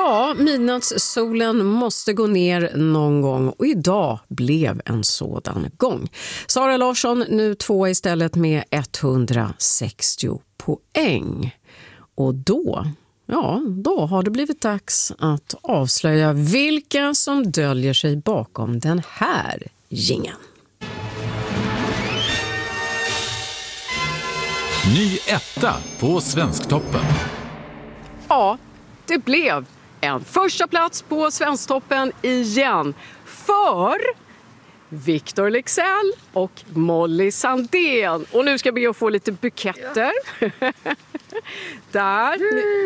Ja, midnattssolen måste gå ner någon gång och idag blev en sådan gång. Sara Larsson nu 2 istället med 160 poäng. Och då har det blivit dags att avslöja vilka som döljer sig bakom den här jingeln. Ny etta på Svensktoppen. Ja, det blev en första plats på Svensktoppen igen för Victor Leksell och Molly Sandén. Och nu ska jag be att få lite buketter. Ja. Där.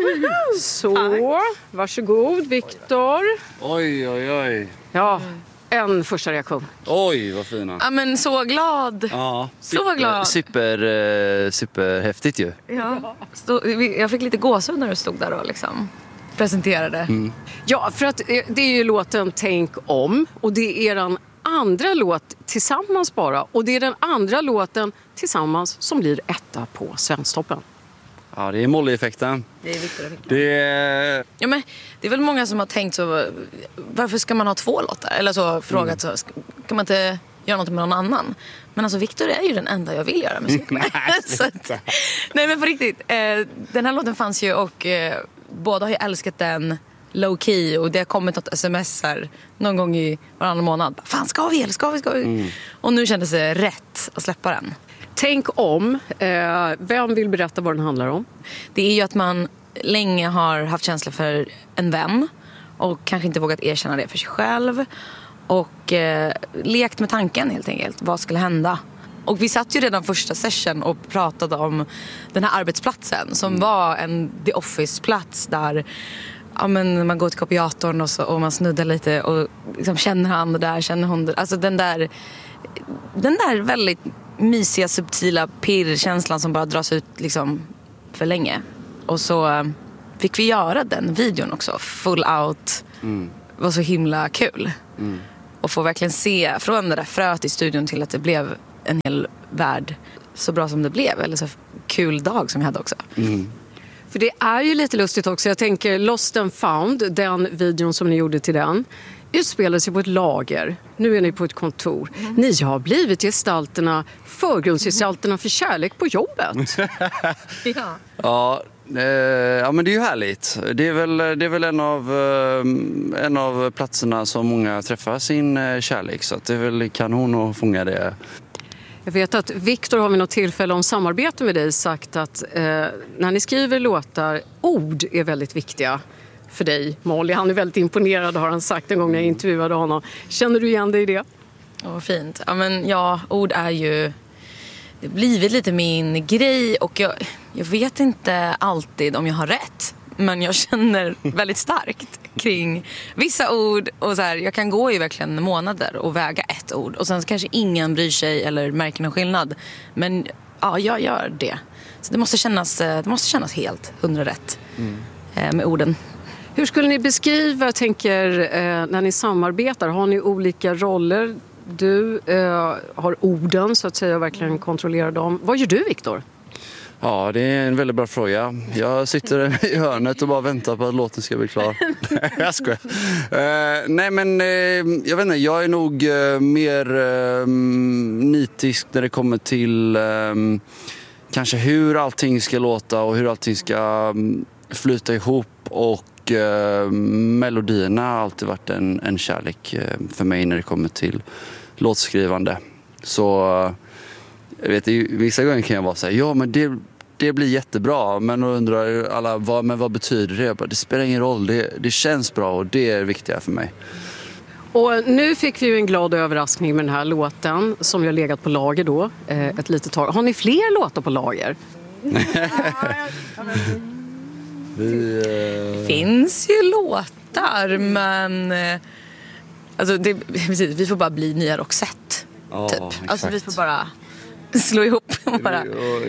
Så, varsågod Victor. Oj. Ja, en första reaktion. Oj, vad fina. Ja, men så glad. Ja, så glad. Superhäftigt ju. Ja. Jag fick lite gåshud när du stod där och liksom presenterade. Ja, för att det är ju låten Tänk om och det är den andra låt tillsammans bara. Och det är den andra låten tillsammans som blir etta på Svensktoppen. Ja, det är Molly-effekten. Det är Victor-effekten. Det Ja, men det är väl många som har tänkt så, varför ska man ha 2 låtar? Eller så frågat så, kan man inte göra något med någon annan? Men alltså Victor är ju den enda jag vill göra musik med. Nej, men på riktigt. Den här låten fanns ju och båda har ju älskat den low key och det har kommit något sms här någon gång i varannan månad. Fan, ska vi? Och nu kändes det rätt att släppa den. Tänk om. Vem vill berätta vad den handlar om? Det är ju att man länge har haft känsla för en vän och kanske inte vågat erkänna det för sig själv och lekt med tanken helt enkelt. Vad skulle hända? Och vi satt ju redan första session och pratade om den här arbetsplatsen som var en The Office-plats där men man går till kopiatorn och man snuddar lite och liksom känner han det där, känner hon det. Alltså den där väldigt mysiga, subtila pirrkänslan som bara dras ut liksom för länge. Och så fick vi göra den videon också, full out. Var så himla kul. Och få verkligen se från det där fröet i studion till att det blev en hel värld så bra som det blev. Eller så kul dag som vi hade också. För det är ju lite lustigt också. Jag tänker Lost and Found, den videon som ni gjorde till den, utspelar sig på ett lager. Nu är ni på ett kontor. Ni har blivit förgrundsgestalterna för kärlek på jobbet. Ja, men det är ju härligt. Det är väl en av platserna som många träffar sin kärlek. Så att det är väl kanon att fånga det. Jag vet att Victor har vid något tillfälle om samarbete med dig sagt att när ni skriver låtar, ord är väldigt viktiga för dig, Molly. Han är väldigt imponerad, har han sagt en gång när jag intervjuade honom. Känner du igen dig i det? Vad fint. Ja, ord är ju... Det har blivit lite min grej och jag vet inte alltid om jag har rätt. Men jag känner väldigt starkt kring vissa ord. Och så här, jag kan gå i verkligen månader och väga ett ord. Och sen kanske ingen bryr sig eller märker någon skillnad. Men ja, jag gör det. Så det måste kännas helt 100 rätt med orden. Hur skulle ni beskriva, när ni samarbetar? Har ni olika roller? Du har orden så att säga och verkligen kontrollerar dem. Vad gör du, Victor? Ja, det är en väldigt bra fråga. Jag sitter i hörnet och bara väntar på att låten ska bli klar. Jag skojar. Jag vet inte, jag är nog mer nitisk när det kommer till kanske hur allting ska låta och hur allting ska flyta ihop. Och melodierna har alltid varit en kärlek för mig när det kommer till låtskrivande. Så jag vet, vissa gånger kan jag vara så här, ja men det blir jättebra, men då undrar alla, vad betyder det? Det spelar ingen roll, det känns bra och det är viktigt för mig. Och nu fick vi ju en glad överraskning med den här låten som jag legat på lager då ett litet tag. Har ni fler låtar på lager? Det finns ju låtar, men alltså precis, vi får bara bli nya Roxette typ. Alltså vi får bara slå ihop och bara...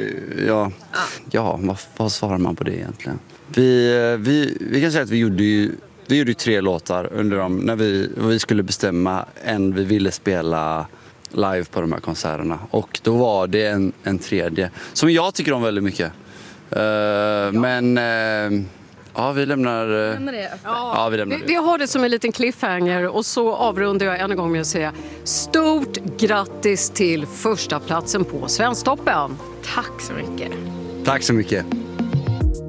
Vad svarar man på det egentligen? Vi kan säga att vi gjorde 3 låtar under dem när vi skulle bestämma en vi ville spela live på de här konserterna. Och då var det en tredje som jag tycker om väldigt mycket. Ja, vi lämnar... det öppet. Ja, vi lämnar det. Vi har det som en liten cliffhanger och så avrundar jag än en gång med att säga stort grattis till första platsen på Svensktoppen. Tack så mycket. Tack så mycket.